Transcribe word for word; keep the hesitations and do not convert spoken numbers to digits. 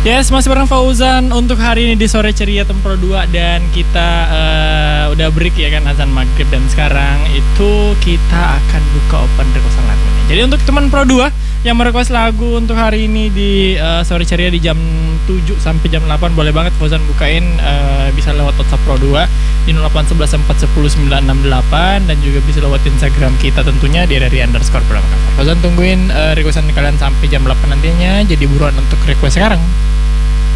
Yes, masih bareng Fauzan untuk hari ini di Sore Ceria Tempro dua. Dan kita uh, udah break ya kan, azan maghrib. Dan sekarang itu kita akan buka open requestan lagu nih. Jadi untuk teman Pro dua yang merequest lagu untuk hari ini di uh, Sore Ceria di jam tujuh sampai jam delapan, boleh banget Fauzan bukain, uh, bisa lewat WhatsApp Pro dua di nol delapan satu satu empat satu nol sembilan enam delapan. Dan juga bisa lewat Instagram kita tentunya di dari underscore Pulang Kasar. Fauzan tungguin uh, requestan kalian sampai jam delapan nantinya. Jadi buruan untuk request sekarang.